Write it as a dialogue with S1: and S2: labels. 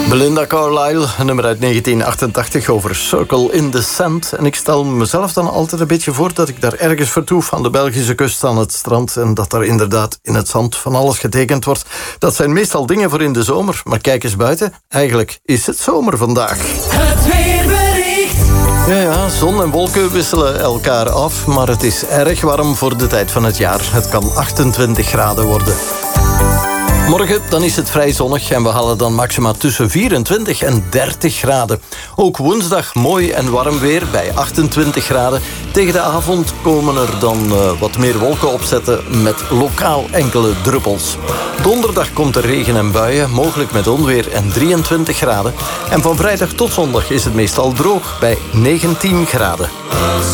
S1: Belinda Carlisle, een nummer uit 1988 over Circle in the Sand. En ik stel mezelf dan altijd een beetje voor dat ik daar ergens vertoef aan de Belgische kust aan het strand. En dat daar inderdaad in het zand van alles getekend wordt. Dat zijn meestal dingen voor in de zomer. Maar kijk eens buiten, eigenlijk is het zomer vandaag.
S2: Het weerbericht.
S1: Ja, zon en wolken wisselen elkaar af. Maar het is erg warm voor de tijd van het jaar. Het kan 28 graden worden. Morgen dan is het vrij zonnig en we halen dan maxima tussen 24 en 30 graden. Ook woensdag mooi en warm weer bij 28 graden. Tegen de avond komen er dan wat meer wolken opzetten met lokaal enkele druppels. Donderdag komt er regen en buien, mogelijk met onweer en 23 graden. En van vrijdag tot zondag is het meestal droog bij 19 graden.